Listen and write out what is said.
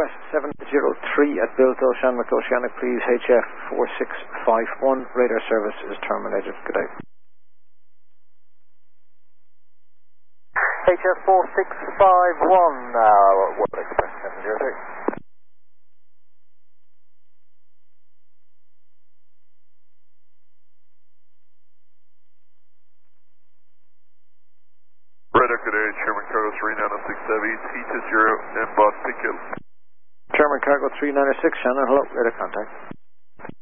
Express 703 at Bilto, Shanwick Oceanic, please. HF 4651. Radar service is terminated. Good day. HF 4651, World Express 703. Radar, good day, Sherman Cargo 396 Heavy, T20, inbound, pick you. Sherman Cargo 396, Shannon, hello, radar contact.